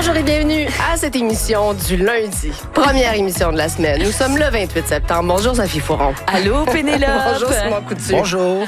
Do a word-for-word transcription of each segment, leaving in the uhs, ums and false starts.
Bonjour et bienvenue à cette émission du lundi. Première émission de la semaine. Nous sommes le vingt-huit septembre. Bonjour Sophie Fouron. Allô Pénélope. Bonjour Simon Coutu. Bonjour.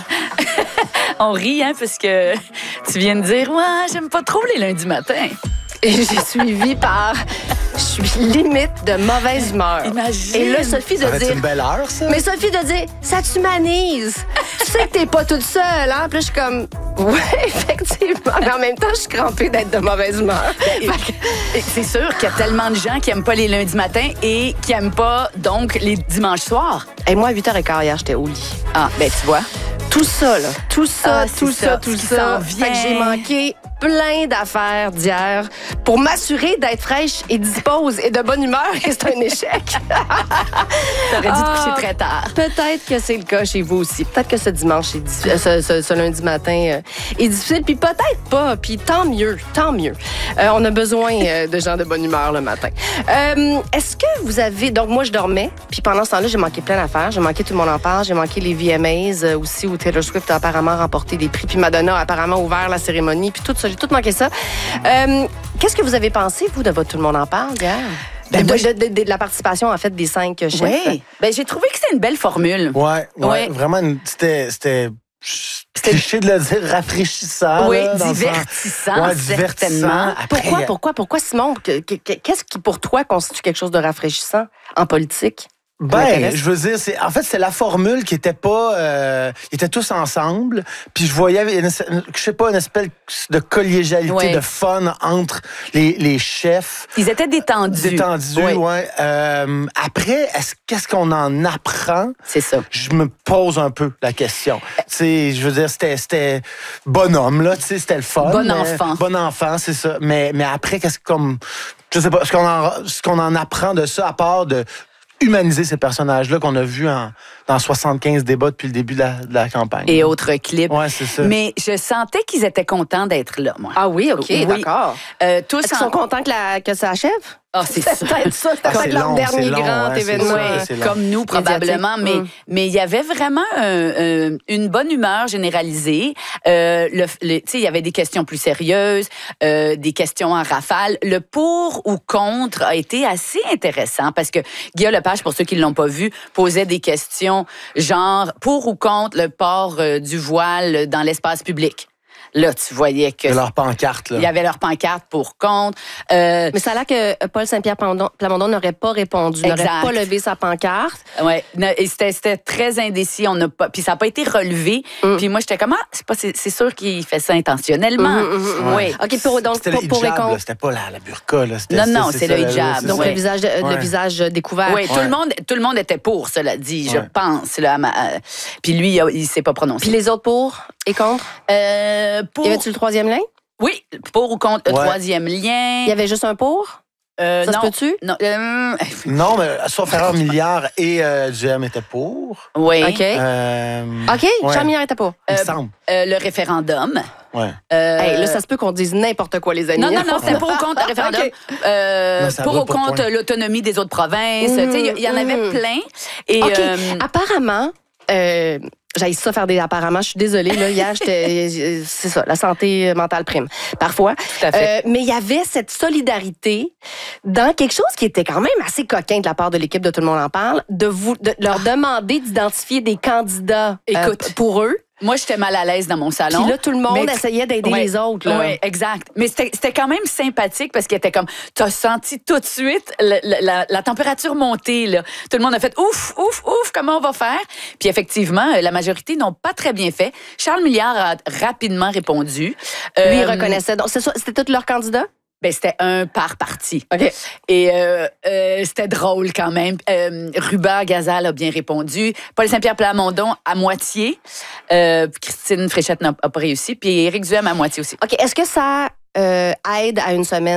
On rit, hein, parce que tu viens de dire « Ouais, j'aime pas trop les lundis matins. » Et j'ai suivi par... Je suis limite de mauvaise humeur. Imagine. Et là, Sophie de Ça va être dire... une belle heure, ça? Mais Sophie de dire, ça t'humanise. Tu sais que t'es pas toute seule, hein? Puis là, je suis comme, ouais, effectivement. Mais en même temps, je suis crampée d'être de mauvaise humeur. Et- et C'est sûr qu'il y a tellement de gens qui aiment pas les lundis matins et qui aiment pas, donc, les dimanches soirs. Et moi, à huit heures quinze hier, j'étais au lit. Ah, ben tu vois. Tout ça, là. Tout ça, Ah, c'est tout ça, ça, tout ce qui ça. s'en vient. Fait que j'ai manqué plein d'affaires d'hier pour m'assurer d'être fraîche et dispose et de bonne humeur. Et c'est un échec. T'aurais dû te Ah, coucher très tard. Peut-être que c'est le cas chez vous aussi. Peut-être que ce dimanche, est diffi- euh, ce, ce- ce lundi matin euh, est difficile. Puis peut-être pas. Puis tant mieux, tant mieux. Euh, on a besoin euh, de gens de bonne humeur le matin. Euh, Est-ce que vous avez... Donc moi, je dormais. Puis pendant ce temps-là, j'ai manqué plein d'affaires. J'ai manqué Tout le monde en parle. J'ai manqué les V M As euh, aussi où Taylor Swift a apparemment remporté des prix. Puis Madonna a apparemment ouvert la cérémonie. Puis tout ça, j'ai tout manqué ça. Euh, Qu'est-ce que vous avez pensé, vous, de votre Tout le monde en parle hier? Ben, de, moi, de- de- de- de la participation, en fait, des cinq chefs. Oui. Ben j'ai trouvé que c'était une belle formule. Ouais, ouais, Ouais. vraiment, une- c'était... C'était cliché de le dire, rafraîchissant. Oui, là, dans le divertissant, sens- Ouais, divertissant. certainement. Après, Pourquoi, pourquoi, pourquoi, Simon? Que- que- que- Qu'est-ce qui, pour toi, constitue quelque chose de rafraîchissant en politique? Ben, m'intéresse. je veux dire, c'est en fait c'est la formule qui était pas, euh, ils étaient tous ensemble, puis je voyais, une, je sais pas, une espèce de collégialité, Ouais. de fun entre les, les chefs. Ils étaient détendus. Détendus, Oui. ouais. Euh, après, est-ce qu'est-ce qu'on en apprend? C'est ça. Je me pose un peu la question. Tu sais, je veux dire, c'était, c'était bonhomme, là, tu sais, c'était le fun. Bon mais- enfant. Bon enfant, c'est ça. Mais, mais après, qu'est-ce que comme, je sais pas, ce qu'on en, ce qu'on en apprend de ça, à part de humaniser ces personnages-là qu'on a vus en, dans soixante-quinze débats depuis le début de la, de la campagne. Et autres clips. Ouais, c'est ça. Mais je sentais qu'ils étaient contents d'être là, moi. Ah oui, OK, Oui. d'accord. Euh, tous Est-ce qu'ils sont contents que, la, que ça achève? Ah, c'est C'est ça. peut-être ça. C'est Ah, peut-être c'est leur long, dernier c'est long, grand ouais, c'est événement. ça. Oui, c'est long. comme nous probablement, mais Médiatique. mais il y avait vraiment un- un- une bonne humeur généralisée. Euh, le, le- tu sais, il y avait des questions plus sérieuses, euh, des questions en rafale. Le pour ou contre a été assez intéressant parce que Guillaume Lepage, pour ceux qui l'ont pas vu, posait des questions genre pour ou contre le port euh, du voile dans l'espace public. Là, tu voyais que De leur pancarte, là. il y avait leur pancarte pour contre. Euh, Mais ça a l'air que Paul Saint-Pierre Plamondon Plamondon n'aurait pas répondu, n'aurait Exact. pas levé sa pancarte. Ouais, non, et c'était c'était très indécis, on n'a pas puis ça n'a pas été relevé. Mm. Puis moi j'étais comme ah, c'est pas c'est c'est sûr qu'il fait ça intentionnellement. Mhm, mhm, mhm. Oui. OK, pour, donc, C'était pour, le pour et hijab, là, contre. c'était pas la, la burqa, là. C'était- Non, non, c'est le ça, là, hijab. c'est Donc, ça. le visage, de- le Ouais. visage découvert. Oui, tout Ouais. le monde tout le monde était pour, cela dit, je Ouais. pense là. à ma- euh, puis lui il, a- il s'est pas prononcé. Puis les autres pour et contre? Euh, pour Y avait-tu le troisième lien? oui, pour ou contre le Ouais. troisième lien. Il y avait juste un pour? Euh, Ça se non, peut-tu? non, euh, Non, mais sauf erreur, Milliard et euh, G M étaient pour. oui. OK. Euh, OK, ouais. Jean Milliard était pas. Il me Euh, semble. Euh, le référendum. Ouais. Euh, Hey, là, ça se peut qu'on dise n'importe quoi, les amis. Non, non, non, c'était pour ou contre le référendum. OK. Euh, Non, ça pour va ou pour contre point. l'autonomie des autres provinces. Mhm, Tu sais, il y, y en avait mhm. plein. Et, OK. euh, Apparemment, euh, j'aille ça faire des apparemment. Je suis désolée. Là, hier, j'étais, c'est ça, la santé mentale prime. Parfois. Tout à fait. Euh, mais il y avait cette solidarité dans quelque chose qui était quand même assez coquin de la part de l'équipe de Tout le monde en parle, de vous, de leur demander d'identifier des candidats euh, Écoute. pour eux. moi, j'étais mal à l'aise dans mon salon. Puis là, tout le monde Mais- essayait d'aider Ouais, les autres. Là. Oui, exact. Mais c'était c'était quand même sympathique parce qu'il était comme, t'as senti tout de suite la, la- la- la température monter. Là. Tout le monde a fait ouf, ouf, ouf, comment on va faire? Puis effectivement, euh, la majorité n'ont pas très bien fait. Charles Milliard a rapidement répondu. Lui, il Euh, reconnaissait. Donc, c'est ça, c'était tous leurs candidats? Ben, c'était un par parti. OK. Et euh, euh, c'était drôle quand même. Euh, Ruba Gazal a bien répondu. Paul Saint-Pierre Plamondon à moitié. Euh, Christine Fréchette n'a pas réussi. Puis Éric Duhem à moitié aussi. OK. Est-ce que ça euh, aide à une semaine